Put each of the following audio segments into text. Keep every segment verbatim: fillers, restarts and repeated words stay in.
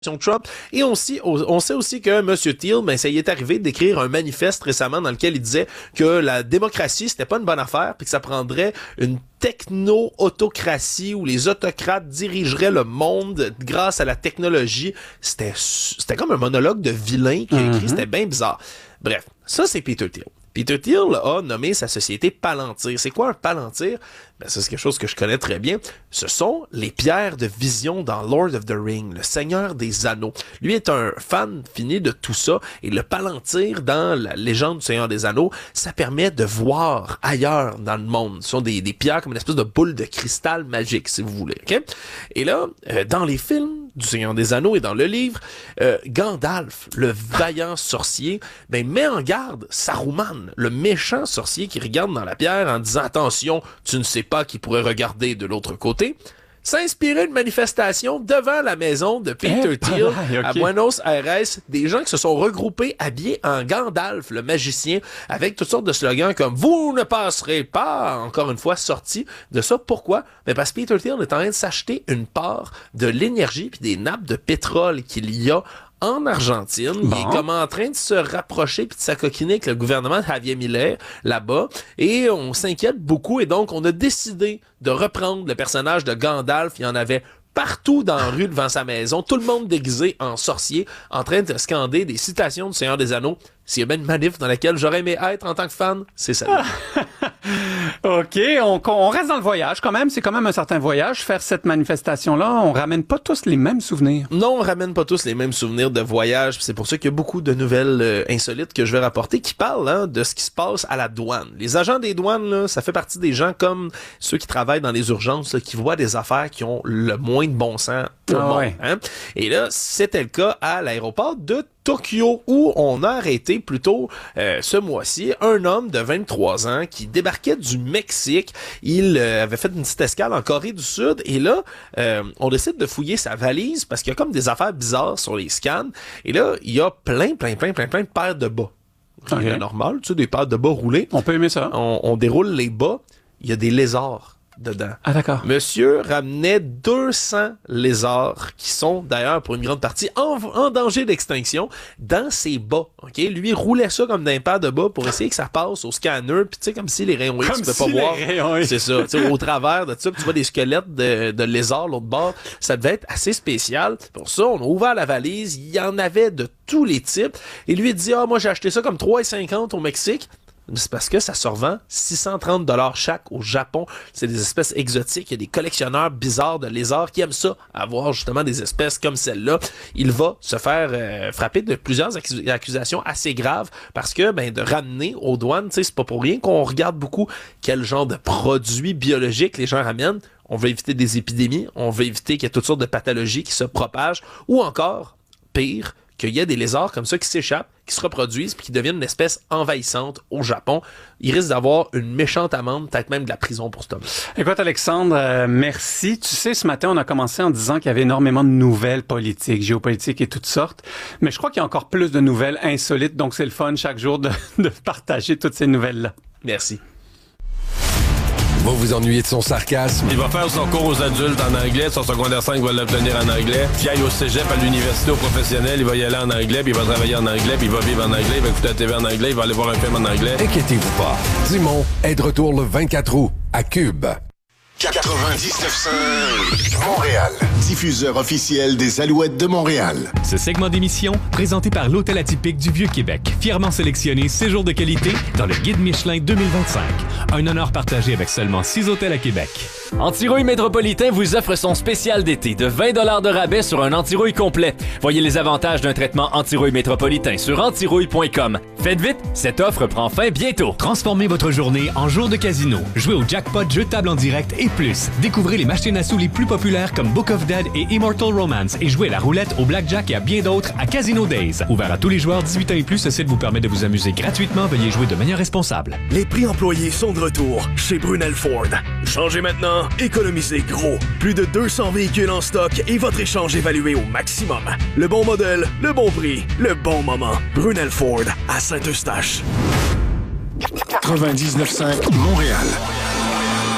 Trump. Et on, aussi, on sait aussi que M. Thiel, ben, ça y est arrivé d'écrire un manifeste récemment dans lequel il disait que la démocratie, c'était pas une bonne affaire, puis que ça prendrait une techno-autocratie où les autocrates dirigeraient le monde grâce à la technologie. C'était, c'était comme un monologue de vilain qu'il a écrit, mm-hmm. C'était bien bizarre. Bref, ça c'est Peter Thiel. Peter Thiel a nommé sa société Palantir. C'est quoi un Palantir? Ben, c'est quelque chose que je connais très bien. Ce sont les pierres de vision dans Lord of the Rings, le Seigneur des Anneaux. Lui est un fan fini de tout ça, et le Palantir dans la légende du Seigneur des Anneaux, ça permet de voir ailleurs dans le monde. Ce sont des, des pierres comme une espèce de boule de cristal magique, si vous voulez. Okay? Et là, euh, dans les films du Seigneur des Anneaux et dans le livre, euh, Gandalf, le vaillant sorcier, ben, met en garde Saruman, le méchant sorcier qui regarde dans la pierre en disant « Attention, tu ne sais pas qui pourrait regarder de l'autre côté ». Ça a inspiré une manifestation devant la maison de Peter Thiel okay. à Buenos Aires. Des gens qui se sont regroupés habillés en Gandalf, le magicien, avec toutes sortes de slogans comme « Vous ne passerez pas », encore une fois sortis de ça. Pourquoi? Mais parce que Peter Thiel est en train de s'acheter une part de l'énergie puis des nappes de pétrole qu'il y a en Argentine. Bon. Il est comme en train de se rapprocher puis de s'acoquiner avec le gouvernement de Javier Milei là-bas, et on s'inquiète beaucoup, et donc on a décidé de reprendre le personnage de Gandalf. Il y en avait partout dans la rue devant sa maison, tout le monde déguisé en sorcier, en train de scander des citations du Seigneur des Anneaux. S'il y a bien une manif dans laquelle j'aurais aimé être en tant que fan, c'est ça. OK, on, on reste dans le voyage quand même. C'est quand même un certain voyage, faire cette manifestation-là. On ramène pas tous les mêmes souvenirs. Non, on ramène pas tous les mêmes souvenirs de voyage. C'est pour ça qu'il y a beaucoup de nouvelles euh, insolites que je vais rapporter qui parlent hein, de ce qui se passe à la douane. Les agents des douanes, là, ça fait partie des gens comme ceux qui travaillent dans les urgences, là, qui voient des affaires qui ont le moins de bon sens au ah monde. Ouais. Hein? Et là, c'était le cas à l'aéroport de Tokyo, où on a arrêté plus tôt euh, ce mois-ci un homme de vingt-trois ans qui débarquait du Mexique. Il euh, avait fait une petite escale en Corée du Sud, et là, euh, on décide de fouiller sa valise parce qu'il y a comme des affaires bizarres sur les scans. Et là, il y a plein, plein, plein, plein, plein de paires de bas. Okay. C'est normal, tu sais, des paires de bas roulées. On peut aimer ça. On, on déroule les bas, il y a des lézards dedans. Ah d'accord. Monsieur ramenait deux cents lézards qui sont d'ailleurs pour une grande partie en, en danger d'extinction dans ses bas. Ok, lui il roulait ça comme d'un paire de bas pour essayer que ça passe au scanner, puis tu sais comme si les rayons X tu peux si pas voir. Rayons... C'est ça, tu sais au travers de ça, tu vois des squelettes de, de lézards l'autre bord. Ça devait être assez spécial. Pour ça, on a ouvert la valise, il y en avait de tous les types, et lui il dit ah moi j'ai acheté ça comme trois cinquante au Mexique. C'est parce que ça se revend six cent trente dollars chaque au Japon. C'est des espèces exotiques. Il y a des collectionneurs bizarres de lézards qui aiment ça, avoir justement des espèces comme celle-là. Il va se faire euh, frapper de plusieurs accus- accusations assez graves parce que ben de ramener aux douanes, tu sais, c'est pas pour rien qu'on regarde beaucoup quel genre de produits biologiques les gens ramènent. On veut éviter des épidémies, on veut éviter qu'il y ait toutes sortes de pathologies qui se propagent, ou encore, pire, qu'il y a des lézards comme ça qui s'échappent, qui se reproduisent puis qui deviennent une espèce envahissante au Japon. Il risque d'avoir une méchante amende, peut-être même de la prison pour cet homme. Écoute Alexandre, euh, merci. Tu sais, ce matin, on a commencé en disant qu'il y avait énormément de nouvelles politiques, géopolitiques et toutes sortes, mais je crois qu'il y a encore plus de nouvelles insolites, donc c'est le fun chaque jour de, de partager toutes ces nouvelles-là. Merci. Vous vous ennuyez de son sarcasme? Il va faire son cours aux adultes en anglais, son secondaire cinq va l'obtenir en anglais, puis il aille au cégep, à l'université, au professionnel, il va y aller en anglais, puis il va travailler en anglais, puis il va vivre en anglais, il va écouter la T V en anglais, il va aller voir un film en anglais. Inquiétez-vous pas, Simon est de retour le vingt-quatre août à Cube. quatre-vingt-dix-neuf cinq Montréal, diffuseur officiel des Alouettes de Montréal. Ce segment d'émission, présenté par l'Hôtel Atypique du Vieux-Québec, fièrement sélectionné séjour de qualité dans le Guide Michelin deux mille vingt-cinq. Un honneur partagé avec seulement six hôtels à Québec. Antirouille Métropolitain vous offre son spécial d'été de vingt dollars de rabais sur un antirouille complet. Voyez les avantages d'un traitement antirouille métropolitain sur antirouille point com. Faites vite, cette offre prend fin bientôt. Transformez votre journée en jour de casino. Jouez au jackpot, jeu de table en direct et plus. Découvrez les machines à sous les plus populaires comme Book of Dead et Immortal Romance et jouez à la roulette, au blackjack et à bien d'autres à Casino Days. Ouvert à tous les joueurs dix-huit ans et plus, ce site vous permet de vous amuser gratuitement. Veuillez jouer de manière responsable. Les prix employés sont de retour chez Brunel Ford. Changez maintenant, économisez gros. Plus de deux cents véhicules en stock et votre échange évalué au maximum. Le bon modèle, le bon prix, le bon moment. Brunel Ford à Saint-Eustache. quatre-vingt-dix-neuf cinq Montréal.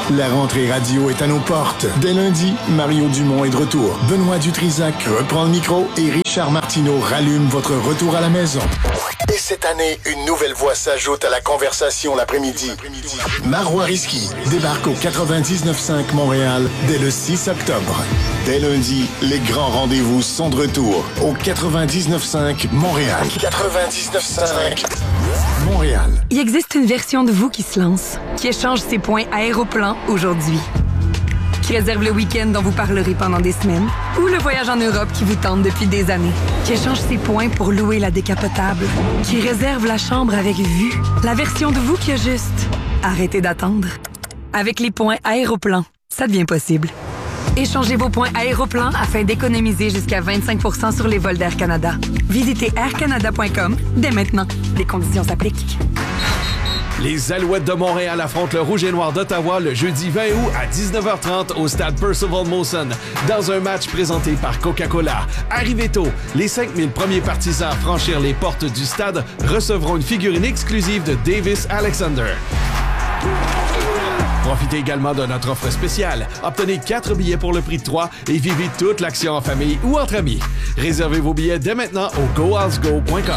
La rentrée radio est à nos portes. Dès lundi, Mario Dumont est de retour. Benoît Dutrisac reprend le micro et Richard Martineau rallume votre retour à la maison. Et cette année, une nouvelle voix s'ajoute à la conversation l'après-midi. Marois Risky débarque au quatre-vingt-dix-neuf cinq Montréal dès le six octobre. Dès lundi, les grands rendez-vous sont de retour au quatre-vingt-dix-neuf cinq Montréal. quatre-vingt-dix-neuf cinq Montréal. Il existe une version de vous qui se lance, qui échange ses points Aéroplan aujourd'hui, qui réserve le week-end dont vous parlerez pendant des semaines, ou le voyage en Europe qui vous tente depuis des années, qui échange ses points pour louer la décapotable, qui réserve la chambre avec vue, la version de vous qui a juste arrêté d'attendre. Avec les points Aéroplan, ça devient possible. Échangez vos points Aéroplan afin d'économiser jusqu'à vingt-cinq pour cent sur les vols d'Air Canada. Visitez air canada point com dès maintenant. Les conditions s'appliquent. Les Alouettes de Montréal affrontent le Rouge et Noir d'Ottawa le jeudi vingt août à dix-neuf heures trente au stade Percival Molson dans un match présenté par Coca-Cola. Arrivez tôt, les cinq mille premiers partisans à franchir les portes du stade recevront une figurine exclusive de Davis Alexander. Profitez également de notre offre spéciale. Obtenez quatre billets pour le prix de trois et vivez toute l'action en famille ou entre amis. Réservez vos billets dès maintenant au go als go point com.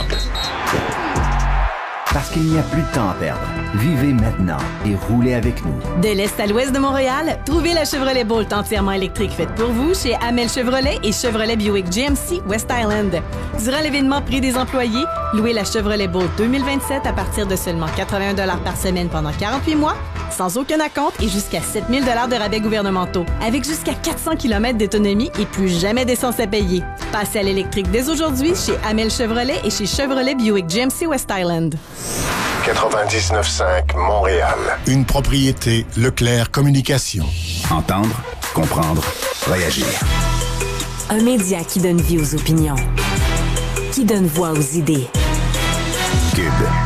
Parce qu'il n'y a plus de temps à perdre. Vivez maintenant et roulez avec nous. De l'est à l'ouest de Montréal, trouvez la Chevrolet Bolt entièrement électrique faite pour vous chez Amel Chevrolet et Chevrolet Buick G M C West Island. Durant l'événement Prix des employés, louez la Chevrolet Bolt deux mille vingt-sept à partir de seulement quatre-vingts dollars par semaine pendant quarante-huit mois, sans aucun acompte et jusqu'à sept mille dollars de rabais gouvernementaux, avec jusqu'à quatre cents kilomètres d'autonomie et plus jamais d'essence à payer. Passez à l'électrique dès aujourd'hui chez Amel Chevrolet et chez Chevrolet Buick G M C West Island. quatre-vingt-dix-neuf cinq Montréal. Une propriété Leclerc Communication. Entendre, comprendre, réagir. Un média qui donne vie aux opinions, qui donne voix aux idées. Cube.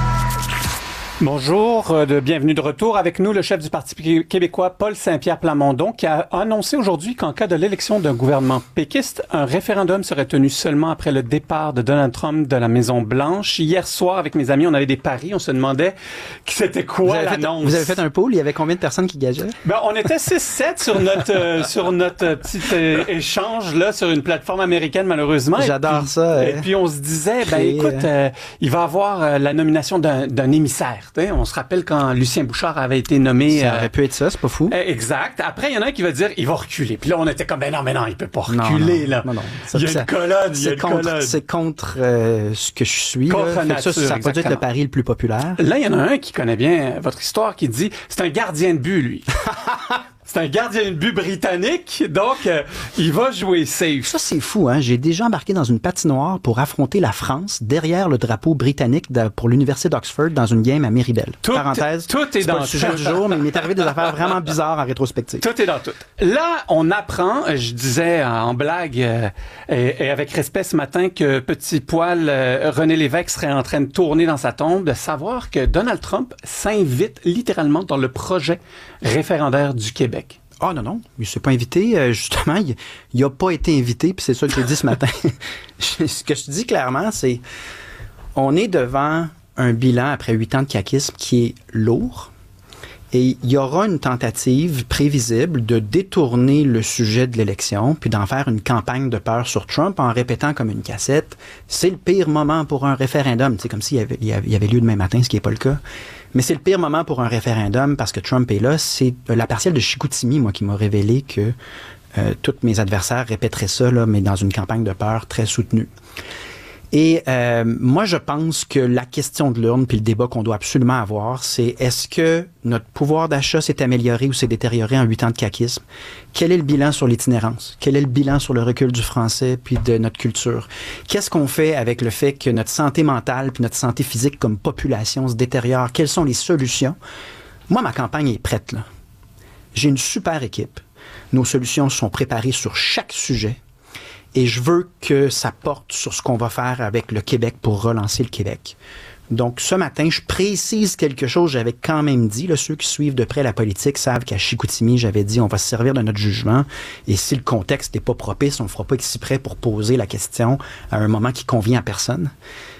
Bonjour, euh, de, bienvenue de retour avec nous, le chef du Parti québécois, Paul Saint-Pierre Plamondon, qui a annoncé aujourd'hui qu'en cas de l'élection d'un gouvernement péquiste, un référendum serait tenu seulement après le départ de Donald Trump de la Maison-Blanche. Hier soir, avec mes amis, on avait des paris, on se demandait que c'était quoi l'annonce. Vous avez fait un poll, il y avait combien de personnes qui gageaient? Ben, on était six sept sur notre euh, sur notre petit euh, échange là sur une plateforme américaine, malheureusement. J'adore puis, ça. Et euh, puis on se disait, ben écoute, euh, il va avoir euh, la nomination d'un, d'un émissaire. T'sais, on se rappelle quand Lucien Bouchard avait été nommé... Ça aurait euh, pu être ça, c'est pas fou. Euh, exact. Après, il y en a un qui va dire, il va reculer. Puis là, on était comme, ben non, mais non, il peut pas reculer, non, non, là. Non, non. Ça, il y a ça, une colonne, il y a une contre, colonne. C'est contre euh, ce que je suis. Contre là. nature, ça, ça peut être le pari le plus populaire. Là, il y en a un qui connaît bien votre histoire qui dit, c'est un gardien de but, lui. C'est un gardien de but britannique, donc euh, il va jouer safe. Ça, c'est fou, hein? J'ai déjà embarqué dans une patinoire pour affronter la France derrière le drapeau britannique de, pour l'Université d'Oxford dans une game à Miribel. Tout, Parenthèse, tout est c'est dans pas le sujet tout. du jour, mais il m'est arrivé des affaires vraiment bizarres en rétrospective. Tout est dans tout. Là, on apprend, je disais en blague euh, et, et avec respect ce matin que Petit Poil, euh, René Lévesque serait en train de tourner dans sa tombe, de savoir que Donald Trump s'invite littéralement dans le projet référendaire du Québec. Ah oh non, non, il ne s'est pas invité. Euh, justement, il n'a pas été invité, puis c'est ça que j'ai dit ce matin. Ce que je te dis clairement, c'est on est devant un bilan après huit ans de caquisme qui est lourd. Et il y aura une tentative prévisible de détourner le sujet de l'élection puis d'en faire une campagne de peur sur Trump en répétant comme une cassette « c'est le pire moment pour un référendum ». C'est comme s'il y avait, il y avait lieu demain matin, ce qui n'est pas le cas. Mais c'est le pire moment pour un référendum parce que Trump est là. C'est la partielle de Chicoutimi, moi, qui m'a révélé que euh, tous mes adversaires répéteraient ça, là, mais dans une campagne de peur très soutenue. Et euh, moi, je pense que la question de l'urne puis le débat qu'on doit absolument avoir, c'est est-ce que notre pouvoir d'achat s'est amélioré ou s'est détérioré en huit ans de caquisme? Quel est le bilan sur l'itinérance? Quel est le bilan sur le recul du français puis de notre culture? Qu'est-ce qu'on fait avec le fait que notre santé mentale puis notre santé physique comme population se détériore? Quelles sont les solutions? Moi, ma campagne est prête, là. J'ai une super équipe. Nos solutions sont préparées sur chaque sujet. Et je veux que ça porte sur ce qu'on va faire avec le Québec pour relancer le Québec. Donc, ce matin, je précise quelque chose, j'avais quand même dit, là, ceux qui suivent de près la politique savent qu'à Chicoutimi, j'avais dit, on va se servir de notre jugement, et si le contexte n'est pas propice, on ne fera pas exprès pour poser la question à un moment qui convient à personne.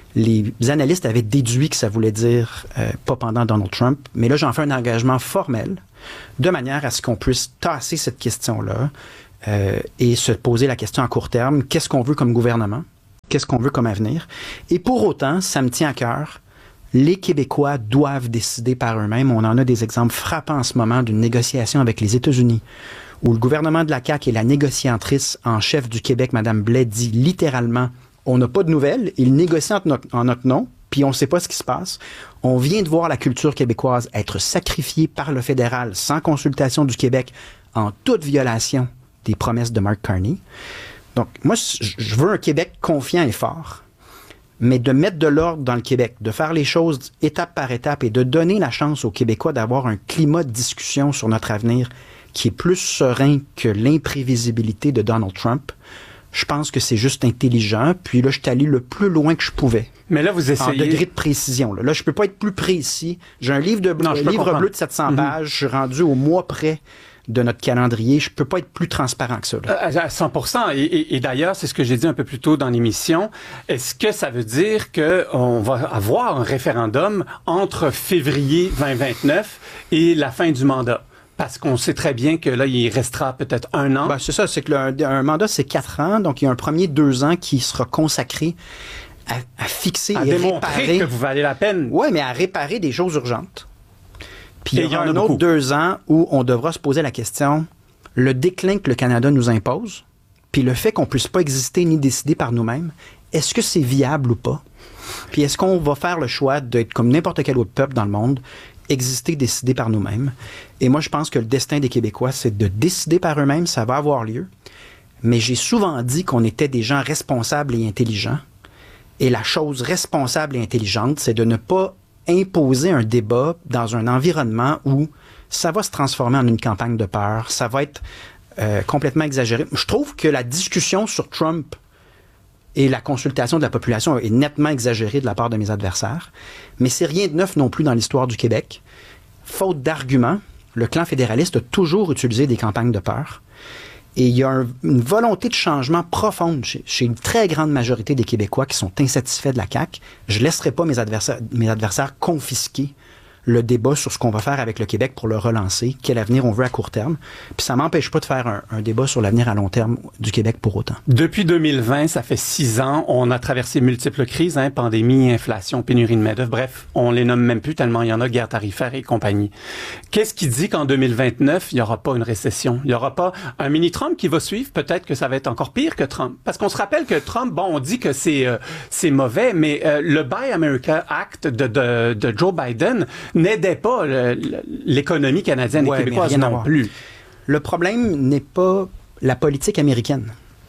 Les analystes avaient déduit que ça voulait dire euh, pas pendant Donald Trump, mais là, j'en fais un engagement formel de manière à ce qu'on puisse tasser cette question-là euh, et se poser la question à court terme, qu'est-ce qu'on veut comme gouvernement? Qu'est-ce qu'on veut comme avenir? Et pour autant, ça me tient à cœur, les Québécois doivent décider par eux-mêmes. On en a des exemples frappants en ce moment d'une négociation avec les États-Unis, où le gouvernement de la C A Q et la négociatrice en chef du Québec, Mme Blais, dit littéralement « On n'a pas de nouvelles, ils négocient en notre, en notre nom, puis on ne sait pas ce qui se passe. On vient de voir la culture québécoise être sacrifiée par le fédéral sans consultation du Québec en toute violation des promesses de Mark Carney. » Donc, moi, je veux un Québec confiant et fort, mais de mettre de l'ordre dans le Québec, de faire les choses étape par étape et de donner la chance aux Québécois d'avoir un climat de discussion sur notre avenir qui est plus serein que l'imprévisibilité de Donald Trump. Je pense que c'est juste intelligent. Puis là, je suis allé le plus loin que je pouvais. Mais là, vous essayez... En degré de précision. Là, là je peux pas être plus précis. J'ai un livre, de, non, un livre bleu de sept cents mm-hmm. pages. Je suis rendu au mois près de notre calendrier. Je peux pas être plus transparent que ça. Là. À cent pour cent. Et, et, et d'ailleurs, c'est ce que j'ai dit un peu plus tôt dans l'émission. Est-ce que ça veut dire qu'on va avoir un référendum entre février vingt vingt-neuf et la fin du mandat? Parce qu'on sait très bien que là, il restera peut-être un an. Ben, c'est ça, c'est que le, un mandat, c'est quatre ans. Donc, il y a un premier deux ans qui sera consacré à, à fixer à et démontrer réparer. que vous valez la peine. Oui, mais à réparer des choses urgentes. Puis et il y aura y en un a autre beaucoup. deux ans où on devra se poser la question, le déclin que le Canada nous impose, puis le fait qu'on puisse pas exister ni décider par nous-mêmes, est-ce que c'est viable ou pas? Puis est-ce qu'on va faire le choix d'être comme n'importe quel autre peuple dans le monde, exister, décider par nous-mêmes? Et moi, je pense que le destin des Québécois, c'est de décider par eux-mêmes, ça va avoir lieu. Mais j'ai souvent dit qu'on était des gens responsables et intelligents. Et la chose responsable et intelligente, c'est de ne pas imposer un débat dans un environnement où ça va se transformer en une campagne de peur, ça va être euh, complètement exagéré. Je trouve que la discussion sur Trump et la consultation de la population est nettement exagérée de la part de mes adversaires, mais c'est rien de neuf non plus dans l'histoire du Québec. Faute d'arguments, le clan fédéraliste a toujours utilisé des campagnes de peur. Et il y a un, une volonté de changement profonde chez, chez une très grande majorité des Québécois qui sont insatisfaits de la C A Q. Je ne laisserai pas mes adversaires, mes adversaires confisquer le débat sur ce qu'on va faire avec le Québec pour le relancer, quel avenir on veut à court terme. Puis ça m'empêche pas de faire un, un débat sur l'avenir à long terme du Québec pour autant. Depuis deux mille vingt, ça fait six ans, on a traversé multiples crises, hein, pandémie, inflation, pénurie de main-d'œuvre, bref, on les nomme même plus tellement il y en a, guerre tarifaire et compagnie. Qu'est-ce qui dit qu'en deux mille vingt-neuf, il n'y aura pas une récession? Il n'y aura pas un mini-Trump qui va suivre? Peut-être que ça va être encore pire que Trump. Parce qu'on se rappelle que Trump, bon, on dit que c'est euh, c'est mauvais, mais euh, le Buy America Act de, de, de Joe Biden n'aidait pas le, l'économie canadienne ouais, et québécoise non plus. Le problème n'est pas la politique américaine.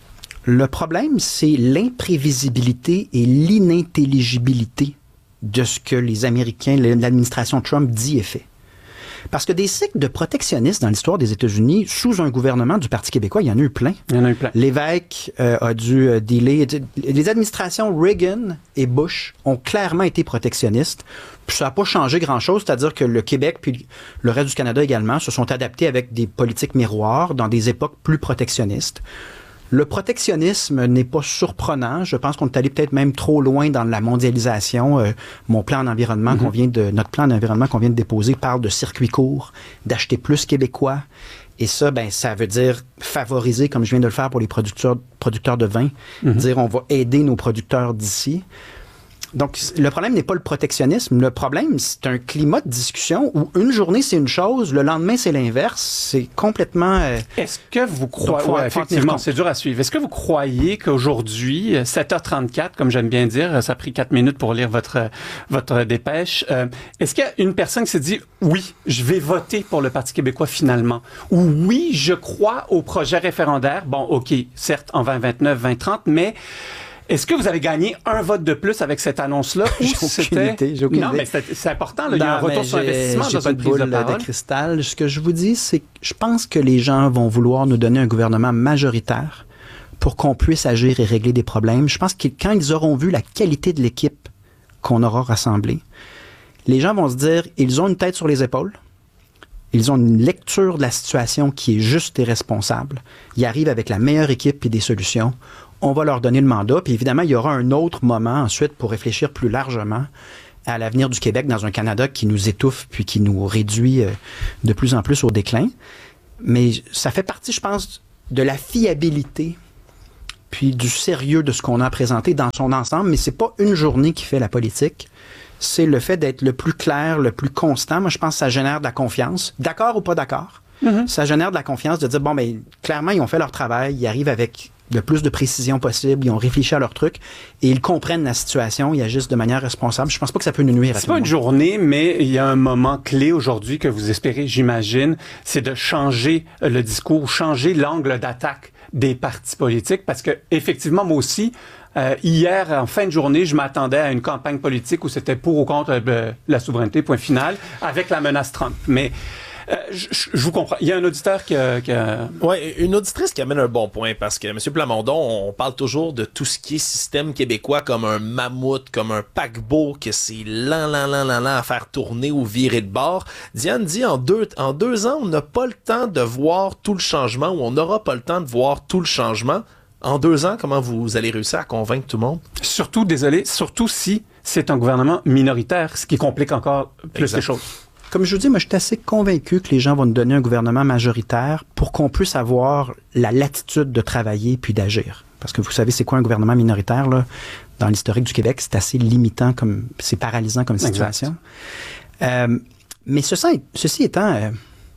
Le problème, c'est l'imprévisibilité et l'inintelligibilité de ce que les Américains, l'administration Trump dit et fait. Parce que des cycles de protectionnistes dans l'histoire des États-Unis, sous un gouvernement du Parti québécois, il y en a eu plein. Il y en a eu plein. L'évêque euh, a dû euh, dealer. Les administrations Reagan et Bush ont clairement été protectionnistes. Puis ça n'a pas changé grand-chose, c'est-à-dire que le Québec puis le reste du Canada également se sont adaptés avec des politiques miroirs dans des époques plus protectionnistes. Le protectionnisme n'est pas surprenant. Je pense qu'on est allé peut-être même trop loin dans la mondialisation. Euh, mon plan d'environnement mm-hmm. qu'on vient de, notre plan d'environnement qu'on vient de déposer parle de circuits courts, d'acheter plus québécois. Et ça, ben, ça veut dire favoriser, comme je viens de le faire pour les producteurs, producteurs de vin, mm-hmm. dire on va aider nos producteurs d'ici. Donc, le problème n'est pas le protectionnisme. Le problème, c'est un climat de discussion où une journée, c'est une chose, le lendemain, c'est l'inverse. C'est complètement... Euh, Est-ce que vous croyez... Ouais, effectivement, c'est dur à suivre. Est-ce que vous croyez qu'aujourd'hui, sept heures trente-quatre, comme j'aime bien dire, ça a pris quatre minutes pour lire votre, votre dépêche, euh, est-ce qu'il y a une personne qui s'est dit « Oui, je vais voter pour le Parti québécois finalement » ou « Oui, je crois au projet référendaire ». Bon, OK, certes, en vingt vingt-neuf, vingt trente, mais... Est-ce que vous avez gagné un vote de plus avec cette annonce-là? Ou j'ai c'était... aucune idée, j'ai aucune non, idée. mais c'est, c'est important. Là. Il y a un non, retour sur investissement j'ai dans pas une de prise de boule parole. de cristal. Ce que je vous dis, c'est que je pense que les gens vont vouloir nous donner un gouvernement majoritaire pour qu'on puisse agir et régler des problèmes. Je pense que quand ils auront vu la qualité de l'équipe qu'on aura rassemblée, les gens vont se dire, ils ont une tête sur les épaules, ils ont une lecture de la situation qui est juste et responsable. Ils arrivent avec la meilleure équipe et des solutions. on va leur donner le mandat. Puis évidemment, il y aura un autre moment ensuite pour réfléchir plus largement à l'avenir du Québec dans un Canada qui nous étouffe puis qui nous réduit euh, de plus en plus au déclin. Mais ça fait partie, je pense, de la fiabilité puis du sérieux de ce qu'on a présenté dans son ensemble. Mais c'est pas une journée qui fait la politique. C'est le fait d'être le plus clair, le plus constant. Moi, je pense que ça génère de la confiance. D'accord ou pas d'accord? Mm-hmm. Ça génère de la confiance de dire, bon, ben clairement, ils ont fait leur travail, ils arrivent avec le plus de précision possible, ils ont réfléchi à leur truc et ils comprennent la situation, ils agissent de manière responsable. Je pense pas que ça peut nous nuire. C'est pas une journée, mais il y a un moment clé aujourd'hui que vous espérez, j'imagine, c'est de changer le discours, changer l'angle d'attaque des partis politiques, parce que effectivement, moi aussi, euh, hier, en fin de journée, je m'attendais à une campagne politique où c'était pour ou contre euh, la souveraineté, point final, avec la menace Trump. Mais Euh, je, je vous comprends. Il y a un auditeur qui a... Qui a... Oui, une auditrice qui amène un bon point, parce que M. Plamondon, on parle toujours de tout ce qui est système québécois comme un mammouth, comme un paquebot, que c'est lent, lent, lent, lent, lent à faire tourner ou virer de bord. Diane dit, en deux, en deux ans, on n'a pas le temps de voir tout le changement, ou on n'aura pas le temps de voir tout le changement. En deux ans, comment vous allez réussir à convaincre tout le monde? Surtout, désolé, surtout si c'est un gouvernement minoritaire, ce qui complique encore plus exact. Les choses. Comme je vous dis, moi, je suis assez convaincu que les gens vont nous donner un gouvernement majoritaire pour qu'on puisse avoir la latitude de travailler puis d'agir. Parce que vous savez, c'est quoi un gouvernement minoritaire, là? Dans l'historique du Québec, c'est assez limitant, comme c'est paralysant comme situation. Euh, mais ceci, ceci étant, euh,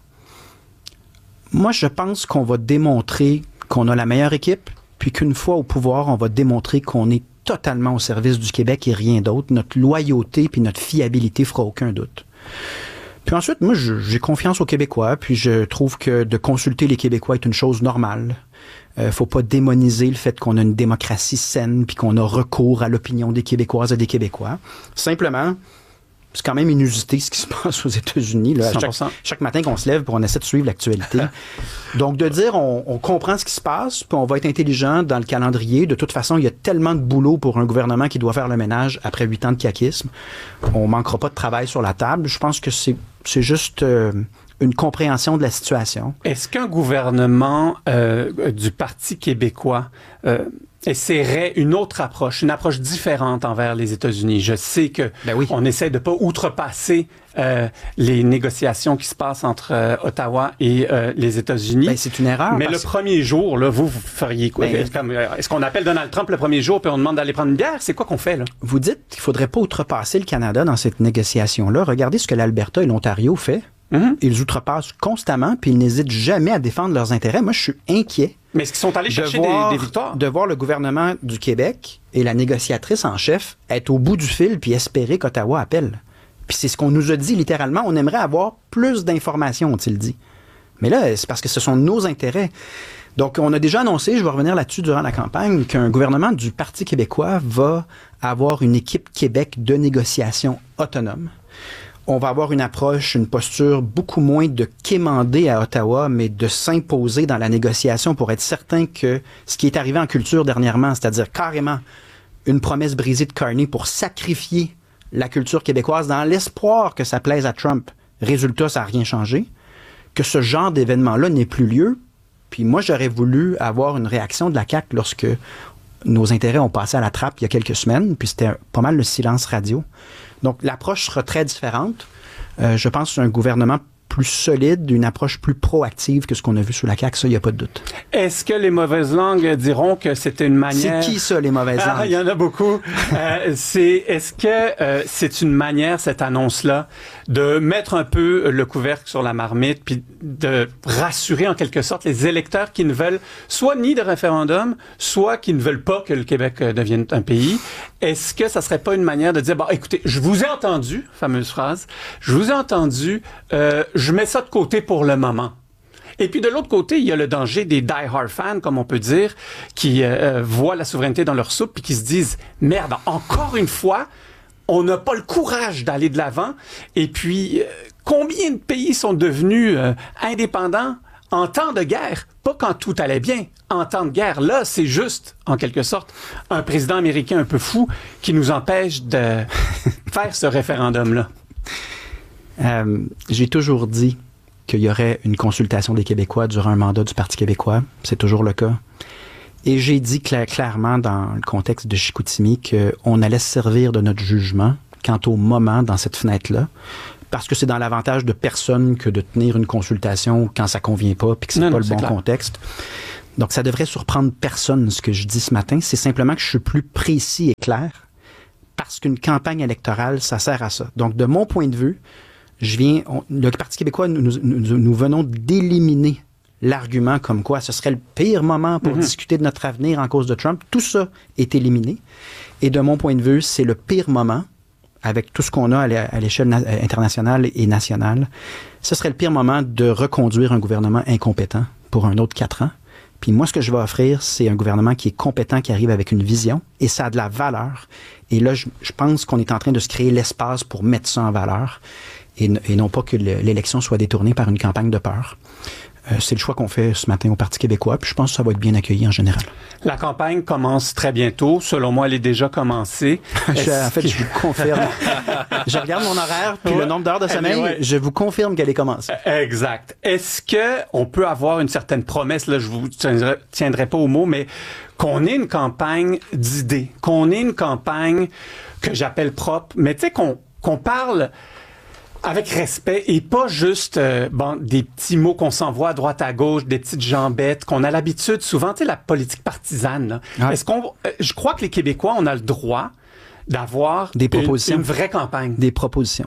moi, je pense qu'on va démontrer qu'on a la meilleure équipe, puis qu'une fois au pouvoir, on va démontrer qu'on est totalement au service du Québec et rien d'autre. Notre loyauté puis notre fiabilité fera aucun doute. Puis ensuite, moi, je, j'ai confiance aux Québécois, puis je trouve que de consulter les Québécois est une chose normale. Euh, faut pas démoniser le fait qu'on a une démocratie saine, puis qu'on a recours à l'opinion des Québécoises et des Québécois. Simplement, c'est quand même inusité ce qui se passe aux États-Unis. Là, chaque, chaque matin qu'on se lève, puis on essaie de suivre l'actualité. Donc, de dire, on, on comprend ce qui se passe, puis on va être intelligent dans le calendrier. De toute façon, il y a tellement de boulot pour un gouvernement qui doit faire le ménage après huit ans de caquisme. On manquera pas de travail sur la table. Je pense que c'est, c'est juste euh, une compréhension de la situation. Est-ce qu'un gouvernement euh, du Parti québécois euh, essaierait une autre approche, une approche différente envers les États-Unis? Je sais que ben oui. on essaie de pas outrepasser euh, les négociations qui se passent entre euh, Ottawa et euh, les États-Unis. Ben, c'est une erreur. Mais le premier jour, là, vous, vous feriez quoi? Ben, Comme, est-ce qu'on appelle Donald Trump le premier jour puis on demande d'aller prendre une bière? C'est quoi qu'on fait, là? Vous dites qu'il faudrait pas outrepasser le Canada dans cette négociation-là. Regardez ce que l'Alberta et l'Ontario fait. Mm-hmm. Ils outrepassent constamment puis ils n'hésitent jamais à défendre leurs intérêts. Moi, je suis inquiet. Mais est-ce qu'ils sont allés chercher de voir, des, des victoires? De voir le gouvernement du Québec et la négociatrice en chef être au bout du fil puis espérer qu'Ottawa appelle. Puis c'est ce qu'on nous a dit littéralement. On aimerait avoir plus d'informations, ont-ils dit. Mais là, c'est parce que ce sont nos intérêts. Donc, on a déjà annoncé, je vais revenir là-dessus durant la campagne, qu'un gouvernement du Parti québécois va avoir une équipe Québec de négociation autonome. On va avoir une approche, une posture beaucoup moins de quémander à Ottawa, mais de s'imposer dans la négociation pour être certain que ce qui est arrivé en culture dernièrement, c'est-à-dire carrément une promesse brisée de Carney pour sacrifier la culture québécoise dans l'espoir que ça plaise à Trump. Résultat, ça n'a rien changé. Que ce genre d'événement-là n'ait plus lieu. Puis moi, j'aurais voulu avoir une réaction de la C A Q lorsque nos intérêts ont passé à la trappe il y a quelques semaines, puis c'était pas mal le silence radio. Donc, l'approche sera très différente. Euh, je pense que c'est un gouvernement plus solide, une approche plus proactive que ce qu'on a vu sous la C A Q, ça, il n'y a pas de doute. Est-ce que les mauvaises langues diront que c'était une manière... C'est qui, ça, les mauvaises langues? Ah, il y en a beaucoup. euh, c'est, est-ce que euh, c'est une manière, cette annonce-là, de mettre un peu le couvercle sur la marmite, puis de rassurer, en quelque sorte, les électeurs qui ne veulent soit ni de référendum, soit qui ne veulent pas que le Québec devienne un pays? Est-ce que ça serait pas une manière de dire, bon, écoutez, je vous ai entendu, fameuse phrase, je vous ai entendu, euh, je mets ça de côté pour le moment. Et puis de l'autre côté, il y a le danger des die-hard fans, comme on peut dire, qui euh, voient la souveraineté dans leur soupe puis qui se disent « Merde, encore une fois, on n'a pas le courage d'aller de l'avant. » Et puis, euh, combien de pays sont devenus euh, indépendants en temps de guerre? Pas quand tout allait bien. En temps de guerre, là, c'est juste, en quelque sorte, un président américain un peu fou qui nous empêche de faire ce référendum-là. Euh, j'ai toujours dit qu'il y aurait une consultation des Québécois durant un mandat du Parti québécois. C'est toujours le cas. Et j'ai dit cla- clairement dans le contexte de Chicoutimi qu'on allait se servir de notre jugement quant au moment dans cette fenêtre-là, parce que c'est dans l'avantage de personne que de tenir une consultation quand ça convient pas puis que c'est Non, pas non, le c'est bon clair. contexte. Donc, ça devrait surprendre personne, ce que je dis ce matin. C'est simplement que je suis plus précis et clair parce qu'une campagne électorale, ça sert à ça. Donc, de mon point de vue, je viens, on, le Parti québécois, nous, nous, nous, nous venons d'éliminer l'argument comme quoi ce serait le pire moment pour mm-hmm. discuter de notre avenir en cause de Trump. Tout ça est éliminé. Et de mon point de vue, c'est le pire moment, avec tout ce qu'on a à l'échelle na- internationale et nationale, ce serait le pire moment de reconduire un gouvernement incompétent pour un autre quatre ans. Puis moi, ce que je vais offrir, c'est un gouvernement qui est compétent, qui arrive avec une vision, et ça a de la valeur. Et là, je, je pense qu'on est en train de se créer l'espace pour mettre ça en valeur, et, et non pas que le, l'élection soit détournée par une campagne de peur. Euh, c'est le choix qu'on fait ce matin au Parti québécois, puis je pense que ça va être bien accueilli en général. La campagne commence très bientôt. Selon moi, elle est déjà commencée. je, en fait, je vous confirme. Je regarde mon horaire, puis ouais. le nombre d'heures de sommeil, ouais. je vous confirme qu'elle est commencée. Exact. Est-ce qu'on peut avoir une certaine promesse, là, je vous tiendrai, tiendrai pas au mot, mais qu'on ait une campagne d'idées, qu'on ait une campagne que j'appelle propre, mais tu sais, qu'on, qu'on parle avec respect et pas juste euh, bon, des petits mots qu'on s'envoie à droite à gauche, des petites jambettes qu'on a l'habitude souvent, tu sais, la politique partisane. Là. Ouais. Est-ce qu'on, euh, je crois que les Québécois, on a le droit d'avoir des propositions, une, une vraie campagne. Des propositions.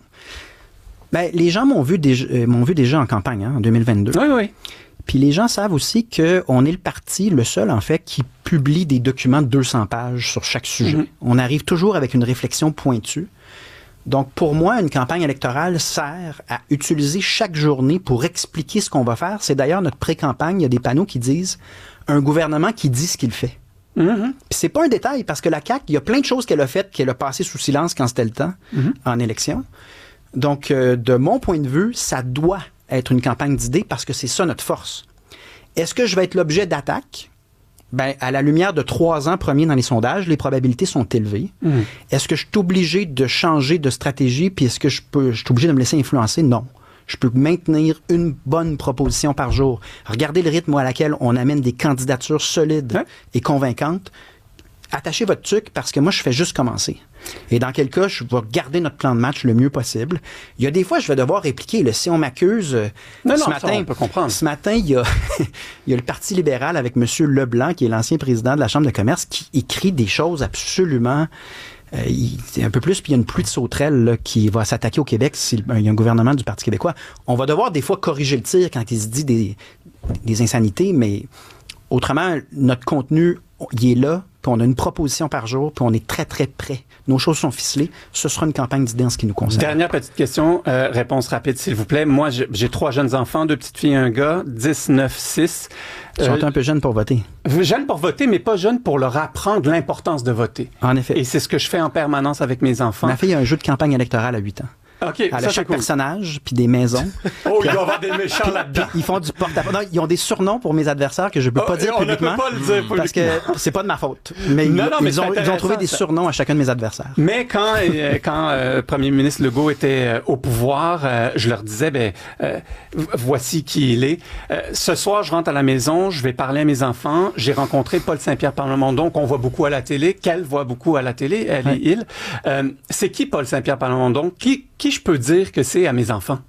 Ben, les gens m'ont vu, déjà, euh, m'ont vu déjà en campagne hein, en deux mille vingt-deux. Oui, oui. Puis les gens savent aussi qu'on est le parti, le seul en fait, qui publie des documents de deux cents pages sur chaque sujet. Mm-hmm. On arrive toujours avec une réflexion pointue. Donc, pour moi, une campagne électorale sert à utiliser chaque journée pour expliquer ce qu'on va faire. C'est d'ailleurs notre pré-campagne. Il y a des panneaux qui disent « Un gouvernement qui dit ce qu'il fait ». Mm-hmm. Puis c'est pas un détail, parce que la C A Q, il y a plein de choses qu'elle a faites qu'elle a passées sous silence quand c'était le temps mm-hmm. en élection. Donc, euh, de mon point de vue, ça doit être une campagne d'idées parce que c'est ça notre force. Est-ce que je vais être l'objet d'attaques? Ben, à la lumière de trois ans premiers dans les sondages, les probabilités sont élevées. Mmh. Est-ce que je suis obligé de changer de stratégie, puis est-ce que je peux, je suis obligé de me laisser influencer? Non. Je peux maintenir une bonne proposition par jour. Regardez le rythme à laquelle on amène des candidatures solides hein? et convaincantes. Attachez votre truc parce que moi, je fais juste commencer. Et dans quel cas, je vais garder notre plan de match le mieux possible. Il y a des fois, je vais devoir répliquer. Là, si on m'accuse, non, ce non, matin, ça, on peut comprendre. Ce matin, il y a, il y a le Parti libéral avec M. Leblanc, qui est l'ancien président de la Chambre de commerce, qui écrit des choses absolument... Euh, il, un peu plus, puis il y a une pluie de sauterelles là, qui va s'attaquer au Québec s'il y a un gouvernement du Parti québécois. On va devoir des fois corriger le tir quand il se dit des, des insanités, mais autrement, notre contenu, il est là, puis on a une proposition par jour, puis on est très, très près. Nos choses sont ficelées. Ce sera une campagne d'idées en ce qui nous concerne. Dernière petite question, euh, réponse rapide, s'il vous plaît. Moi, j'ai, j'ai trois jeunes enfants, deux petites filles et un gars, dix, neuf, six. Ils sont euh, un peu jeunes pour voter. Jeunes pour voter, mais pas jeunes pour leur apprendre l'importance de voter. En effet. Et c'est ce que je fais en permanence avec mes enfants. Ma fille a un jeu de campagne électorale à huit ans. OK, elle ça, a chaque cool. personnage, puis des maisons. Oh, il doit y avoir des méchants là-dedans. Ils font du porte-à-porte. Non, ils ont des surnoms pour mes adversaires que je peux oh, pas dire on publiquement. On ne peut pas le dire publiquement. Parce que c'est pas de ma faute. Mais, non, ils, non, mais ils, ont, ils ont trouvé des surnoms à chacun de mes adversaires. Mais quand euh, quand euh, Premier ministre Legault était euh, au pouvoir, euh, je leur disais, ben euh, voici qui il est. Euh, ce soir, je rentre à la maison, je vais parler à mes enfants. J'ai rencontré Paul Saint-Pierre Plamondon, qu'on voit beaucoup à la télé, qu'elle voit beaucoup à la télé, elle ouais. et il. Euh, c'est qui Paul Saint-Pierre Plamondon? Qui, qui je peux dire que c'est à mes enfants?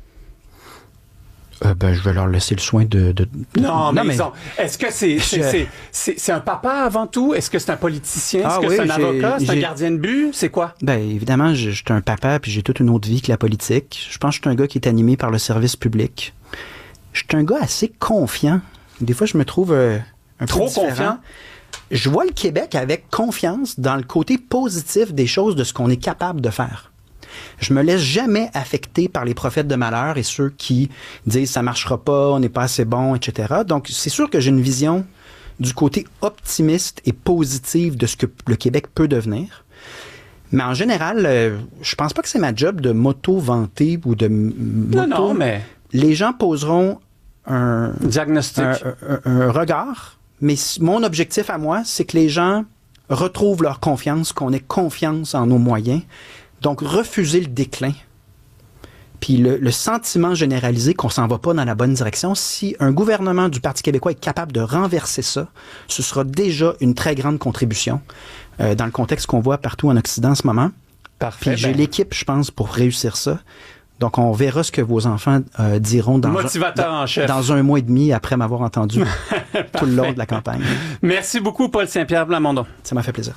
Euh, ben, je vais leur laisser le soin de... de... Non, mais, non, mais... Ils ont... est-ce que c'est, c'est, je... c'est, c'est, c'est un papa avant tout? Est-ce que c'est un politicien? Est-ce ah, que oui, c'est un j'ai, avocat? C'est j'ai... un gardien de but? C'est quoi? Ben, évidemment, je, je suis un papa puis j'ai toute une autre vie que la politique. Je pense que je suis un gars qui est animé par le service public. Je suis un gars assez confiant. Des fois, je me trouve euh, un Trop peu différent. confiant? Je vois le Québec avec confiance dans le côté positif des choses, de ce qu'on est capable de faire. Je me laisse jamais affecter par les prophètes de malheur et ceux qui disent ça marchera pas, on n'est pas assez bon, et cetera. Donc, c'est sûr que j'ai une vision du côté optimiste et positif de ce que le Québec peut devenir. Mais en général, euh, je pense pas que c'est ma job de m'auto-vanter ou de m'auto... Non, non, mais... Les gens poseront un... Diagnostic. Un, un, un regard, mais mon objectif à moi, c'est que les gens retrouvent leur confiance, qu'on ait confiance en nos moyens. Donc, refuser le déclin, Puis le, le sentiment généralisé qu'on s'en va pas dans la bonne direction, si un gouvernement du Parti québécois est capable de renverser ça, ce sera déjà une très grande contribution euh, dans le contexte qu'on voit partout en Occident en ce moment. Parfait. Puis j'ai ben... l'équipe, je pense, pour réussir ça. Donc, on verra ce que vos enfants euh, diront dans, Motivateur un, en chef. dans un mois et demi après m'avoir entendu tout le long de la campagne. Merci beaucoup, Paul Saint-Pierre Plamondon. Ça m'a fait plaisir.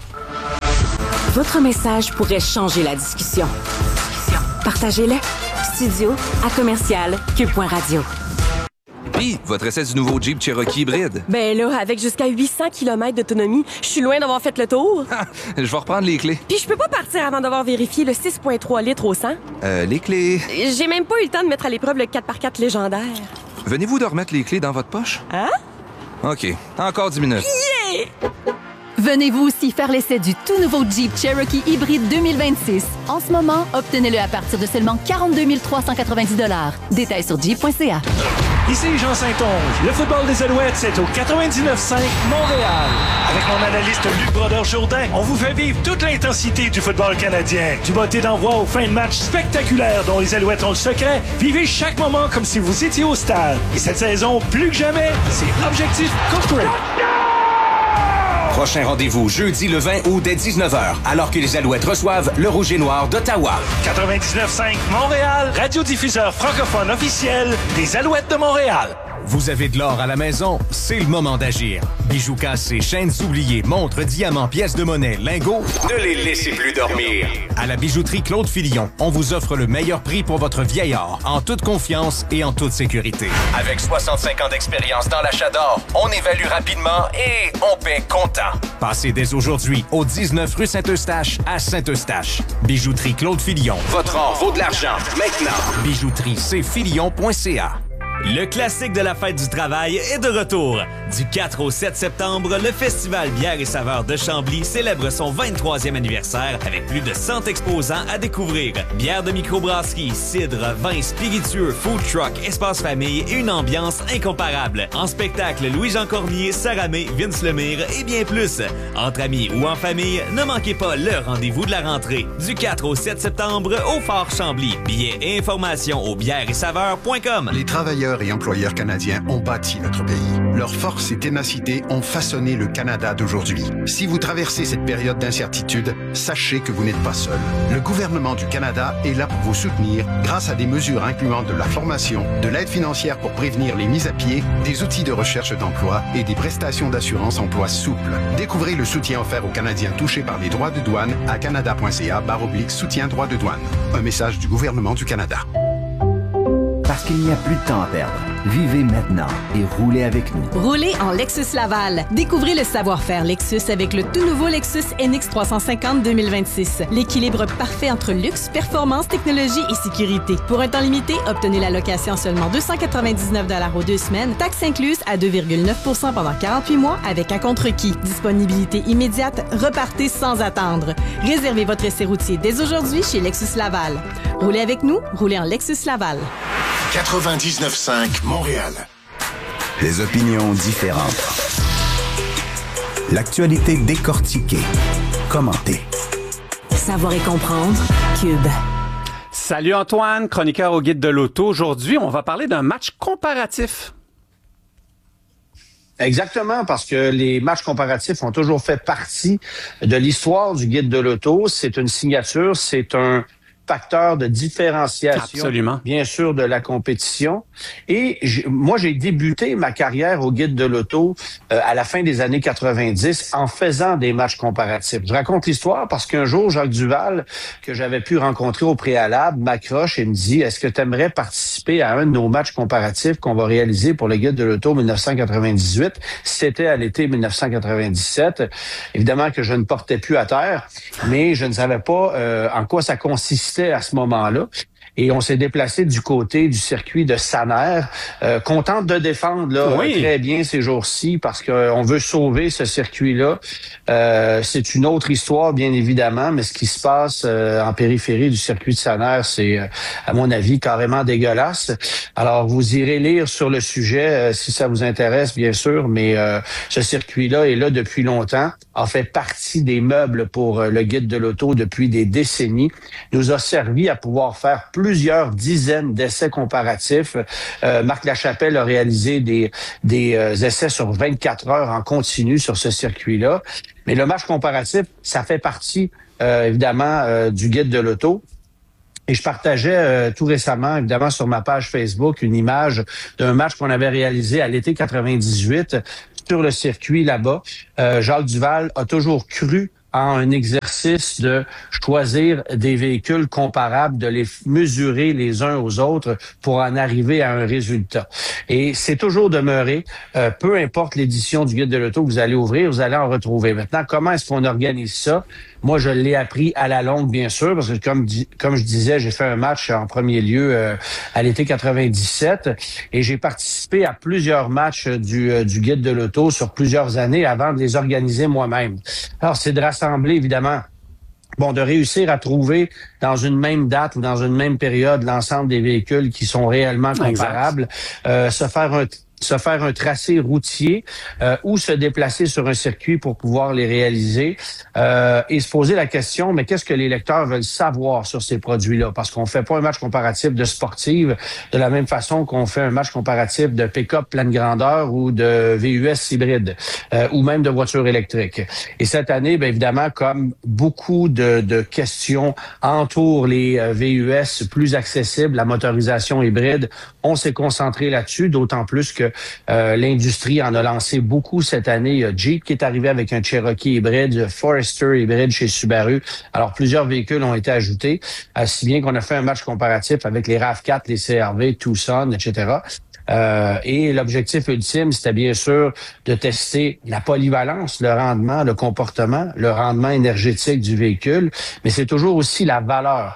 Votre message pourrait changer la discussion. Partagez-le. Studio à commercial cube point radio. Puis, votre essai du nouveau Jeep Cherokee hybride. Ben là, avec jusqu'à huit cents kilomètres d'autonomie, je suis loin d'avoir fait le tour. Je vais reprendre les clés. Puis je peux pas partir avant d'avoir vérifié le six virgule trois litres au cent. Euh, les clés... J'ai même pas eu le temps de mettre à l'épreuve le quatre par quatre légendaire. Venez-vous de remettre les clés dans votre poche? Hein? OK. Encore dix minutes. Yeah! Venez-vous aussi faire l'essai du tout nouveau Jeep Cherokee hybride deux mille vingt-six. En ce moment, obtenez-le à partir de seulement quarante-deux mille trois cent quatre-vingt-dix dollars. Détails sur jeep point c a. Ici Jean Saint-Onge. Le football des Alouettes, c'est au quatre-vingt-dix-neuf cinq Montréal. Avec mon analyste Luc Brodeur-Jourdain, on vous fait vivre toute l'intensité du football canadien. Du botté d'envoi aux fins de match spectaculaires dont les Alouettes ont le secret. Vivez chaque moment comme si vous étiez au stade. Et cette saison, plus que jamais, c'est Objectif Corporate. Prochain rendez-vous jeudi le vingt août dès dix-neuf heures, alors que les Alouettes reçoivent le Rouge et Noir d'Ottawa. quatre-vingt-dix-neuf cinq Montréal, radiodiffuseur francophone officiel des Alouettes de Montréal. Vous avez de l'or à la maison? C'est le moment d'agir. Bijoux cassés, chaînes oubliées, montres, diamants, pièces de monnaie, lingots... Ne les laissez plus dormir. À la bijouterie Claude Filion, on vous offre le meilleur prix pour votre vieil or, en toute confiance et en toute sécurité. Avec soixante-cinq ans d'expérience dans l'achat d'or, on évalue rapidement et on paie comptant. Passez dès aujourd'hui au dix-neuf rue Saint-Eustache à Saint-Eustache. Bijouterie Claude Filion. Votre or vaut de l'argent, maintenant. Bijouterie c filion point c a. Le classique de la fête du travail est de retour. Du quatre au sept septembre, le Festival Bière et Saveurs de Chambly célèbre son vingt-troisième anniversaire avec plus de cent exposants à découvrir. Bière de microbrasserie, cidre, vin spiritueux, food truck, espace famille et une ambiance incomparable. En spectacle, Louis-Jean Cormier, Sarah May, Vince Lemire et bien plus. Entre amis ou en famille, ne manquez pas le rendez-vous de la rentrée. Du quatre au sept septembre au Fort Chambly. Billets et informations au bière et saveurs point com. Les travailleurs et employeurs canadiens ont bâti notre pays. Leur force et ténacité ont façonné le Canada d'aujourd'hui. Si vous traversez cette période d'incertitude, sachez que vous n'êtes pas seul. Le gouvernement du Canada est là pour vous soutenir grâce à des mesures incluant de la formation, de l'aide financière pour prévenir les mises à pied, des outils de recherche d'emploi et des prestations d'assurance emploi souples. Découvrez le soutien offert aux Canadiens touchés par les droits de douane à canada point c a barre oblique soutien droits de douane. Un message du gouvernement du Canada. Parce qu'il n'y a plus de temps à perdre. Vivez maintenant et roulez avec nous. Roulez en Lexus Laval. Découvrez le savoir-faire Lexus avec le tout nouveau Lexus N X trois cent cinquante deux mille vingt-six. L'équilibre parfait entre luxe, performance, technologie et sécurité. Pour un temps limité, obtenez la location seulement deux cent quatre-vingt-dix-neuf dollars aux deux semaines, taxes incluses à deux virgule neuf pour cent pendant quarante-huit mois avec un contre-requis. Disponibilité immédiate, repartez sans attendre. Réservez votre essai routier dès aujourd'hui chez Lexus Laval. Roulez avec nous, roulez en Lexus Laval. quatre-vingt-dix-neuf cinq Montréal. Des opinions différentes. L'actualité décortiquée. Commentée. Savoir et comprendre. Cube. Salut Antoine, chroniqueur au Guide de l'Auto. Aujourd'hui, on va parler d'un match comparatif. Exactement, parce que les matchs comparatifs ont toujours fait partie de l'histoire du Guide de l'Auto. C'est une signature, c'est un facteur de différenciation, absolument, bien sûr, de la compétition. Et j- moi, j'ai débuté ma carrière au Guide de l'Auto euh, à la fin des années quatre-vingt-dix en faisant des matchs comparatifs. Je raconte l'histoire parce qu'un jour, Jacques Duval, que j'avais pu rencontrer au préalable, m'accroche et me dit « Est-ce que tu aimerais participer à un de nos matchs comparatifs qu'on va réaliser pour le Guide de l'Auto dix-neuf cent quatre-vingt-dix-huit? » C'était à l'été dix-neuf cent quatre-vingt-dix-sept. Évidemment que je ne portais plus à terre, mais je ne savais pas euh, en quoi ça consistait à ce moment-là. Et on s'est déplacé du côté du circuit de Saner, euh, contente de défendre là, oui. très bien ces jours-ci parce qu'on veut sauver ce circuit-là. Euh, c'est une autre histoire, bien évidemment, mais ce qui se passe euh, en périphérie du circuit de Saner, c'est, euh, à mon avis, carrément dégueulasse. Alors, vous irez lire sur le sujet euh, si ça vous intéresse, bien sûr, mais euh, ce circuit-là est là depuis longtemps, a fait partie des meubles pour euh, le Guide de l'Auto depuis des décennies, nous a servi à pouvoir faire plus plusieurs dizaines d'essais comparatifs. Euh, Marc Lachapelle a réalisé des, des euh, essais sur vingt-quatre heures en continu sur ce circuit-là. Mais le match comparatif, ça fait partie, euh, évidemment, euh, du guide de l'auto. Et je partageais euh, tout récemment, évidemment, sur ma page Facebook, une image d'un match qu'on avait réalisé à l'été quatre-vingt-dix-huit sur le circuit là-bas. Euh, Jacques Duval a toujours cru en un exercice de choisir des véhicules comparables, de les mesurer les uns aux autres pour en arriver à un résultat. Et c'est toujours demeuré, euh, peu importe l'édition du Guide de l'auto que vous allez ouvrir, vous allez en retrouver. Maintenant, comment est-ce qu'on organise ça? Moi, je l'ai appris à la longue, bien sûr, parce que comme, comme je disais, j'ai fait un match en premier lieu euh, à l'été quatre-vingt-dix-sept et j'ai participé à plusieurs matchs du, euh, du Guide de l'auto sur plusieurs années avant de les organiser moi-même. Alors, c'est de rassembler, évidemment, bon, de réussir à trouver dans une même date ou dans une même période l'ensemble des véhicules qui sont réellement comparables, euh, se faire un se faire un tracé routier euh, ou se déplacer sur un circuit pour pouvoir les réaliser euh, et se poser la question, mais qu'est-ce que les lecteurs veulent savoir sur ces produits-là? Parce qu'on fait pas un match comparatif de sportive de la même façon qu'on fait un match comparatif de pick-up pleine grandeur ou de V U S hybride euh, ou même de voitures électriques. Et cette année, bien évidemment, comme beaucoup de, de questions entourent les euh, V U S plus accessibles, la motorisation hybride, on s'est concentré là-dessus, d'autant plus que Euh, l'industrie en a lancé beaucoup cette année. Il y a Jeep qui est arrivé avec un Cherokee hybride, Forester hybride chez Subaru. Alors, plusieurs véhicules ont été ajoutés, euh, si bien qu'on a fait un match comparatif avec les RAV quatre, les C R V, Tucson, et cetera. Euh, et l'objectif ultime, c'était bien sûr de tester la polyvalence, le rendement, le comportement, le rendement énergétique du véhicule, mais c'est toujours aussi la valeur.